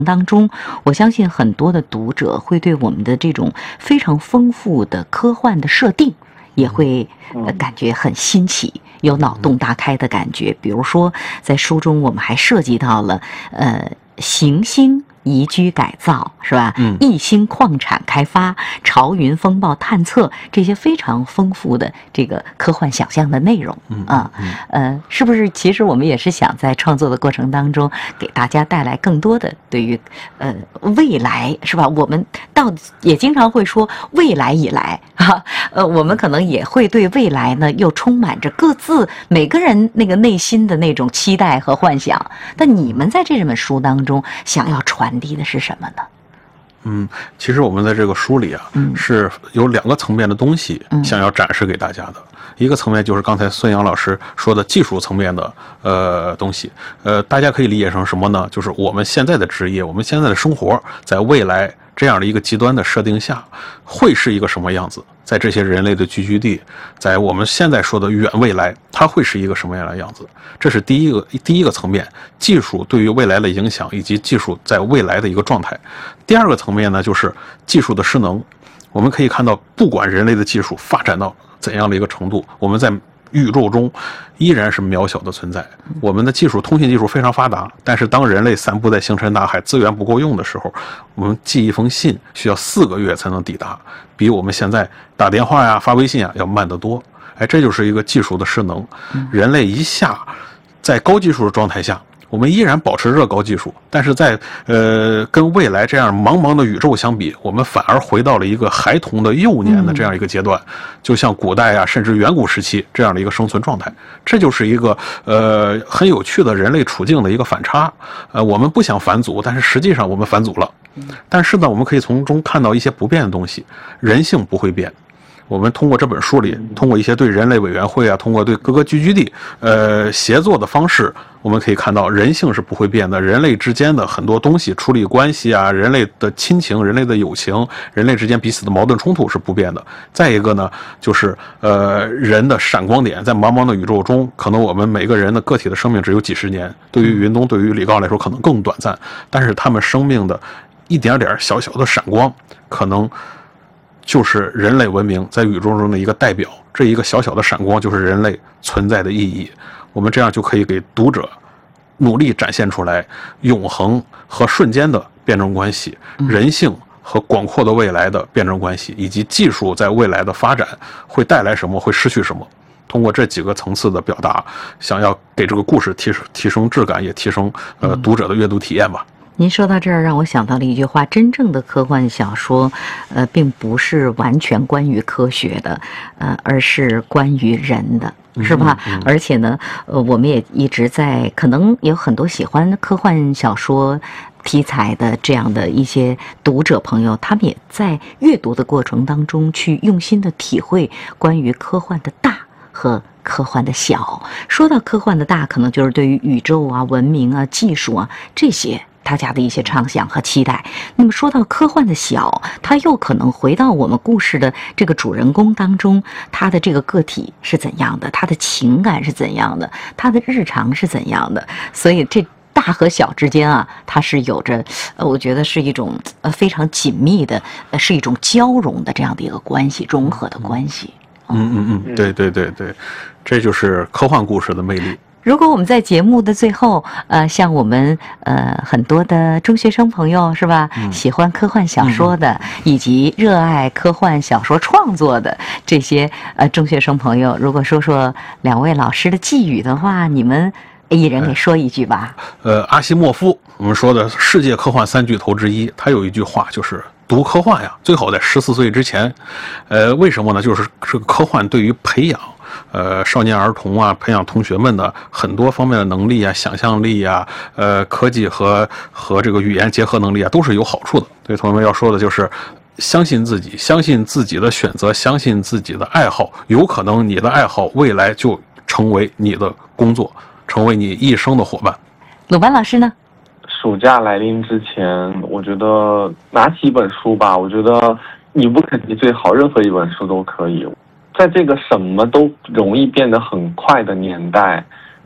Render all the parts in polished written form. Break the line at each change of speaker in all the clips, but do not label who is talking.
当中，我相信很多的读者会对我们的这种非常丰富的科幻的设定也会感觉很新奇，有脑洞大开的感觉。比如说在书中我们还涉及到了行星宜居改造，是吧？异星矿产开发、潮云风暴探测，这些非常丰富的这个科幻想象的内容是不是？其实我们也是想在创作的过程当中，给大家带来更多的对于未来，是吧？我们也经常会说未来以来我们可能也会对未来呢又充满着各自每个人那个内心的那种期待和幻想。但你们在这本书当中想要传递的是什么呢？
其实我们在这个书里是有2个层面的东西想要展示给大家的。一个层面就是刚才孙杨老师说的技术层面的东西，大家可以理解成什么呢？就是我们现在的职业，我们现在的生活，在未来这样的一个极端的设定下，会是一个什么样子？在这些人类的聚居地，在我们现在说的远未来，它会是一个什么样的样子？这是第一个层面，技术对于未来的影响，以及技术在未来的一个状态。第2个层面呢，就是技术的失能。我们可以看到，不管人类的技术发展到怎样的一个程度，我们在宇宙中依然是渺小的存在。我们的通信技术非常发达，但是当人类散布在星辰大海，资源不够用的时候，我们寄一封信需要4个月才能抵达，比我们现在打电话呀、发微信要慢得多。这就是一个技术的失能。人类一下在高技术的状态下，我们依然保持着高技术，但是在跟未来这样茫茫的宇宙相比，我们反而回到了一个孩童的幼年的这样一个阶段，就像古代啊，甚至远古时期这样的一个生存状态。这就是一个很有趣的人类处境的一个反差。我们不想返祖，但是实际上我们返祖了。但是呢，我们可以从中看到一些不变的东西，人性不会变。我们通过这本书里，通过一些对人类委员会啊，通过对各个聚居地协作的方式，我们可以看到人性是不会变的，人类之间的很多东西，处理关系啊，人类的亲情、人类的友情、人类之间彼此的矛盾冲突是不变的。再一个呢，就是人的闪光点，在茫茫的宇宙中，可能我们每个人的个体的生命只有几十年，对于云东、对于李高来说可能更短暂，但是他们生命的一点点小小的闪光，可能就是人类文明在宇宙中的一个代表。这一个小小的闪光就是人类存在的意义。我们这样就可以给读者努力展现出来永恒和瞬间的辩证关系，人性和广阔的未来的辩证关系，以及技术在未来的发展会带来什么，会失去什么。通过这几个层次的表达，想要给这个故事提升质感，也提升读者的阅读体验吧。
您说到这儿，让我想到了一句话：真正的科幻小说，并不是完全关于科学的，而是关于人的，是吧？而且呢，我们也一直在，可能有很多喜欢科幻小说题材的这样的一些读者朋友，他们也在阅读的过程当中去用心的体会关于科幻的大和科幻的小。说到科幻的大，可能就是对于宇宙啊、文明啊、技术啊这些大家的一些畅想和期待。那么说到科幻的小，它又可能回到我们故事的这个主人公当中，他的这个个体是怎样的，他的情感是怎样的，他的日常是怎样的。所以这大和小之间啊，它是有着我觉得是一种非常紧密的是一种交融的这样的一个关系，融合的关系。
对，这就是科幻故事的魅力。
如果我们在节目的最后，像我们很多的中学生朋友是吧，喜欢科幻小说的，以及热爱科幻小说创作的这些中学生朋友，如果说2位老师的寄语的话，你们一人给说一句吧。
阿西莫夫，我们说的世界科幻3巨头之一，他有一句话就是读科幻呀，最好在14岁之前。为什么呢？就是这个科幻对于培养少年儿童啊，培养同学们的很多方面的能力啊，想象力啊，科技和这个语言结合能力啊，都是有好处的。对同学们要说的就是相信自己，相信自己的选择，相信自己的爱好，有可能你的爱好未来就成为你的工作，成为你一生的伙伴。
鲁班老师呢？
暑假来临之前，我觉得拿起一本书吧，我觉得你不肯定最好，任何一本书都可以。在这个什么都容易变得很快的年代，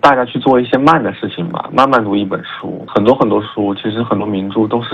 大家去做一些慢的事情吧，慢慢读一本书。很多书，其实很多名著都是